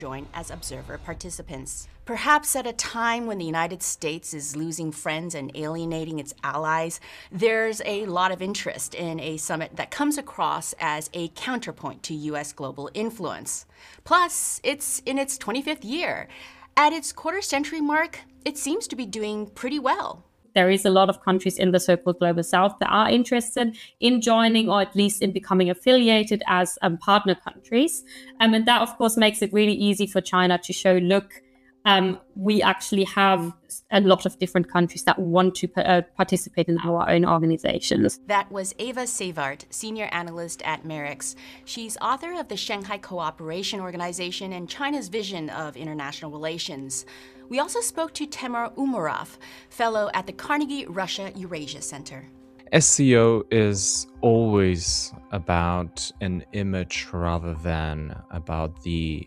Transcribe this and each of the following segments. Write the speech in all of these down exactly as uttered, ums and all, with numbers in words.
join as observer participants. Perhaps at a time when the United States is losing friends and alienating its allies, there's a lot of interest in a summit that comes across as a counterpoint to U S global influence. Plus, it's in its twenty-fifth year. At its quarter-century mark, it seems to be doing pretty well. There is a lot of countries in the so-called Global South that are interested in joining, or at least in becoming affiliated as um, partner countries. Um, and that, of course, makes it really easy for China to show, look, um, we actually have a lot of different countries that want to uh, participate in our own organizations. That was Eva Savart, senior analyst at Merix. She's author of the Shanghai Cooperation Organization and China's Vision of International Relations. We also spoke to Temur Umarov, fellow at the Carnegie Russia Eurasia Center. S C O is always about an image rather than about the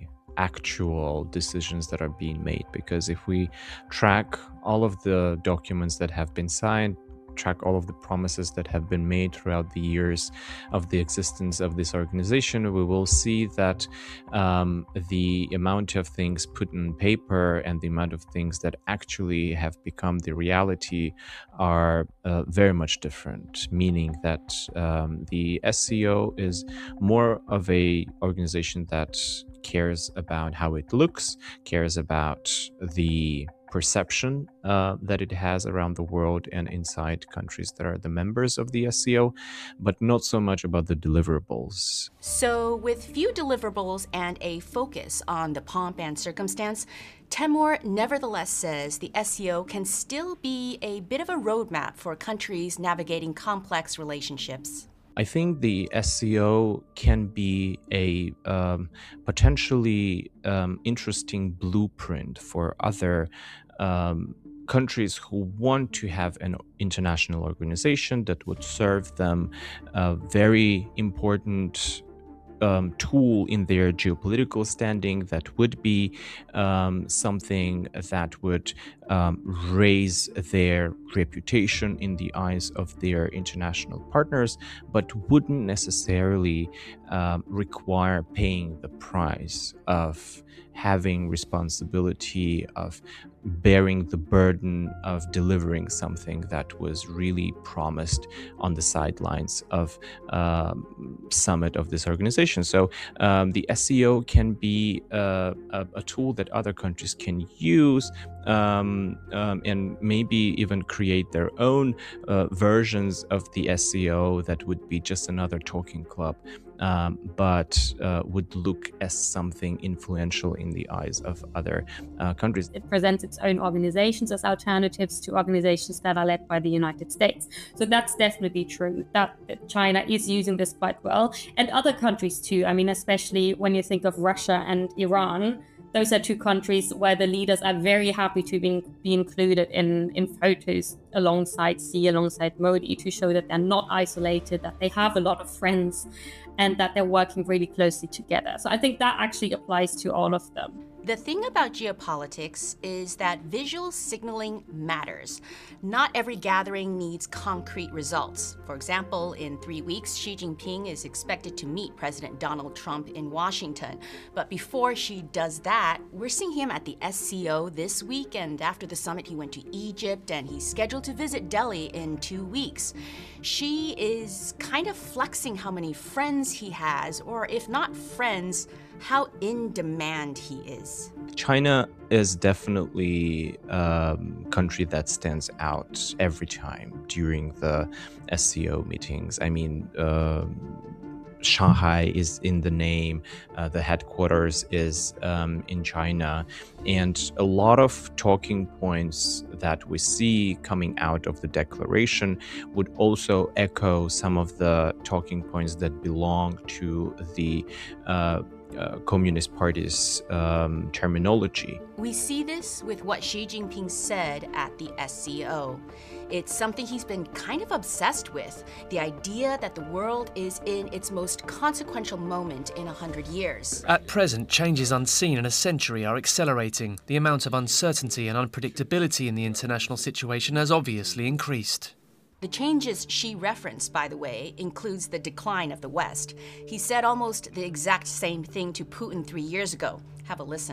actual decisions that are being made, because if we track all of the documents that have been signed, track all of the promises that have been made throughout the years of the existence of this organization, we will see that um, the amount of things put in paper and the amount of things that actually have become the reality are uh, very much different, meaning that um, the S C O is more of a organization that cares about how it looks, cares about the perception uh, that it has around the world and inside countries that are the members of the S C O, but not so much about the deliverables. So with few deliverables and a focus on the pomp and circumstance, Temur nevertheless says the S C O can still be a bit of a roadmap for countries navigating complex relationships. I think the S C O can be a um, potentially um, interesting blueprint for other um, countries who want to have an international organization that would serve them a very important Um, tool in their geopolitical standing, that would be um, something that would um, raise their reputation in the eyes of their international partners, but wouldn't necessarily um, require paying the price of having responsibility, of bearing the burden of delivering something that was really promised on the sidelines of um, summit of this organization. So um, the S C O can be uh, a, a tool that other countries can use um, um, and maybe even create their own uh, versions of the S C O that would be just another talking club, um, but uh, would look as something influential in the eyes of other uh, countries. It presents its own organizations as alternatives to organizations that are led by the United States. So that's definitely true, that China is using this quite well, and other countries too. I mean, especially when you think of Russia and Iran, those are two countries where the leaders are very happy to be, be included in, in photos alongside Xi, alongside Modi, to show that they're not isolated, that they have a lot of friends, and that they're working really closely together. So I think that actually applies to all of them. The thing about geopolitics is that visual signaling matters. Not every gathering needs concrete results. For example, in three weeks, Xi Jinping is expected to meet President Donald Trump in Washington. But before Xi does that, we're seeing him at the S C O this week, and after the summit, he went to Egypt, and he's scheduled to visit Delhi in two weeks. Xi is kind of flexing how many friends he has, or if not friends, how in demand he is. China is definitely a country that stands out every time during the S C O meetings. I mean, uh, Shanghai is in the name, uh, the headquarters is um, in China, and a lot of talking points that we see coming out of the declaration would also echo some of the talking points that belong to the uh, Uh, Communist Party's um, terminology. We see this with what Xi Jinping said at the S C O. It's something he's been kind of obsessed with, the idea that the world is in its most consequential moment in a hundred years. At present, changes unseen in a century are accelerating. The amount of uncertainty and unpredictability in the international situation has obviously increased. The changes Xi referenced, by the way, includes the decline of the West. He said almost the exact same thing to Putin three years ago. Have a listen.